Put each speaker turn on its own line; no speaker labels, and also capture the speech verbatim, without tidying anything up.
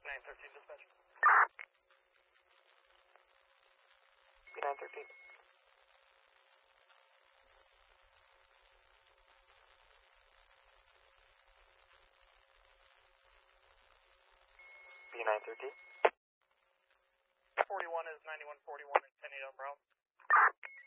nine thirteen dispatch.
B nine thirteen. B nine thirteen.
forty-one is ninety-one forty-one and ten eight on Brown.